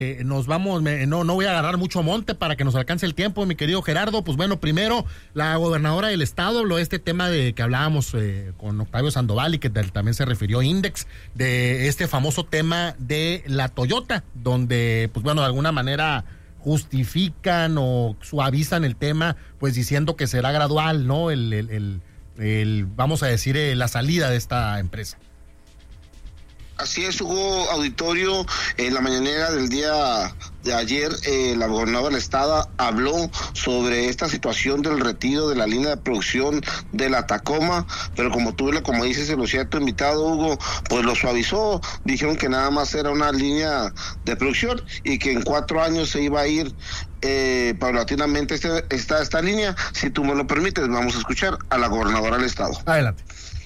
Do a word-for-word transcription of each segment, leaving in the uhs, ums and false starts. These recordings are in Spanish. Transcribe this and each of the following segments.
Eh, nos vamos, me, no, no voy a agarrar mucho monte para que nos alcance el tiempo, mi querido Gerardo. Pues bueno, primero, la gobernadora del estado habló de este tema de que hablábamos eh, con Octavio Sandoval y que también se refirió Index, de este famoso tema de la Toyota, donde, pues bueno, de alguna manera justifican o suavizan el tema, pues diciendo que será gradual, ¿no? El, el, el, el vamos a decir, eh, la salida de esta empresa. Así es, Hugo Auditorio. En la mañanera del día de ayer, eh, la gobernadora del estado habló sobre esta situación del retiro de la línea de producción de la Tacoma, pero como tú, como dices, el cierto invitado, Hugo, pues lo suavizó. Dijeron que nada más era una línea de producción y que en cuatro años se iba a ir eh, paulatinamente este, esta, esta línea. Si tú me lo permites, vamos a escuchar a la gobernadora del estado. Adelante.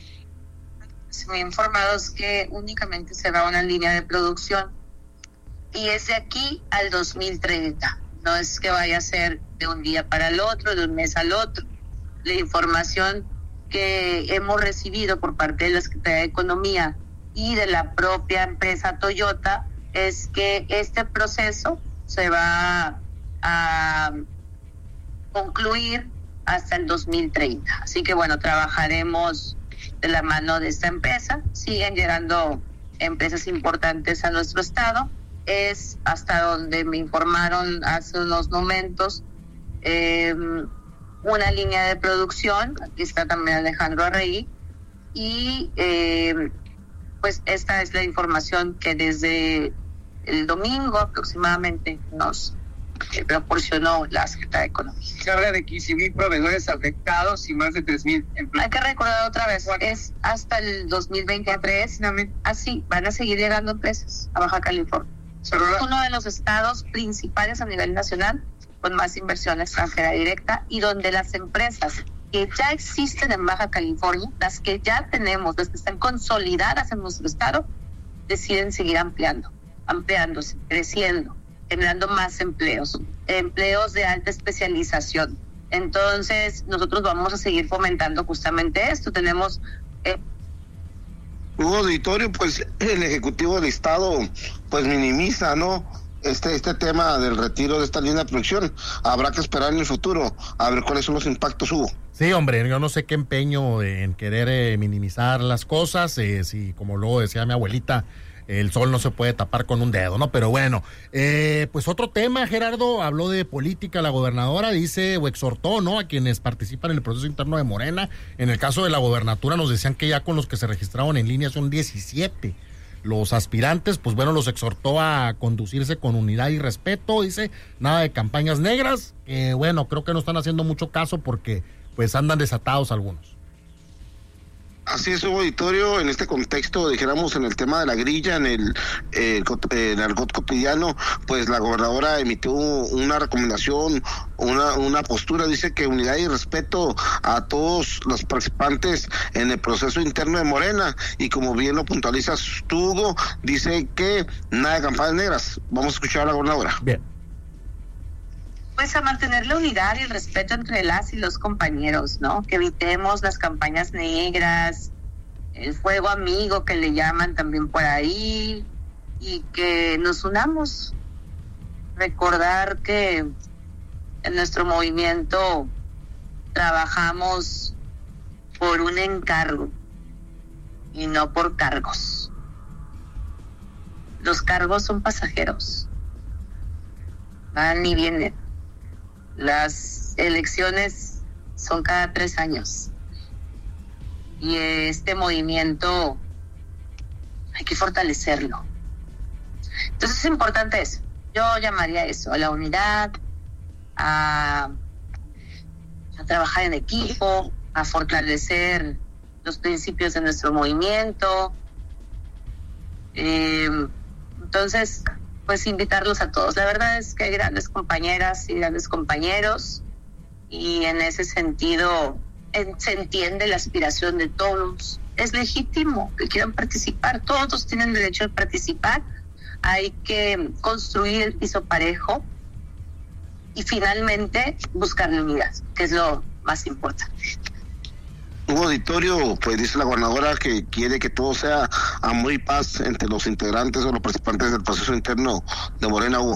Muy informados que únicamente se va una línea de producción y es de aquí al dos mil treinta, no es que vaya a ser de un día para el otro, de un mes al otro. La información que hemos recibido por parte de la Secretaría de Economía y de la propia empresa Toyota es que este proceso se va a concluir hasta el dos mil treinta, así que bueno, trabajaremos de la mano de esta empresa. Siguen llegando empresas importantes a nuestro estado. Es hasta donde me informaron hace unos momentos eh, una línea de producción. Aquí está también Alejandro Arregui y eh, pues esta es la información que desde el domingo aproximadamente nos que proporcionó la Secretaría de Economía. Se habla de quince mil proveedores afectados y más de tres mil empleos. Hay que recordar otra vez, es hasta el dos mil veintitrés, así van a seguir llegando empresas a Baja California. Es uno de los estados principales a nivel nacional con más inversión extranjera directa y donde las empresas que ya existen en Baja California, las que ya tenemos, las que están consolidadas en nuestro estado, deciden seguir ampliando, ampliándose, creciendo, generando más empleos, empleos de alta especialización. Entonces, nosotros vamos a seguir fomentando justamente esto. Tenemos... Eh... Hugo Auditorio, pues el Ejecutivo del Estado pues minimiza, ¿no?, este este tema del retiro de esta línea de producción. Habrá que esperar en el futuro a ver cuáles son los impactos, Hugo. Sí, hombre, yo no sé qué empeño en querer eh, minimizar las cosas, eh, si como luego decía mi abuelita, el sol no se puede tapar con un dedo, ¿no? Pero bueno, eh, pues otro tema, Gerardo, habló de política la gobernadora, dice o exhortó, ¿no?, a quienes participan en el proceso interno de Morena. En el caso de la gobernatura nos decían que ya con los que se registraron en línea son diecisiete. Los aspirantes, pues bueno, los exhortó a conducirse con unidad y respeto, dice, nada de campañas negras, que eh, bueno, creo que no están haciendo mucho caso porque pues andan desatados algunos. Así es, Hugo Auditorio, en este contexto, dijéramos, en el tema de la grilla, en el, eh, el argot cotidiano, pues la gobernadora emitió una recomendación, una, una postura, dice que unidad y respeto a todos los participantes en el proceso interno de Morena, y como bien lo puntualizas tú, Hugo, dice que nada de campañas negras. Vamos a escuchar a la gobernadora. Bien. Pues a mantener la unidad y el respeto entre las y los compañeros, ¿no? Que evitemos las campañas negras, el fuego amigo que le llaman también por ahí, y que nos unamos. Recordar que en nuestro movimiento trabajamos por un encargo y no por cargos. Los cargos son pasajeros, van y vienen. Las elecciones son cada tres años y este movimiento hay que fortalecerlo. Entonces es importante eso. Yo llamaría a eso, a la unidad, a, a trabajar en equipo, a fortalecer los principios de nuestro movimiento. Eh, entonces... pues invitarlos a todos. La verdad es que hay grandes compañeras y grandes compañeros y en ese sentido en, se entiende la aspiración de todos. Es legítimo que quieran participar, todos tienen derecho a participar. Hay que construir el piso parejo y finalmente buscar la unidad, que es lo más importante. Hugo Auditorio, pues dice la gobernadora que quiere que todo sea amor y paz entre los integrantes o los participantes del proceso interno de Morena, Hugo.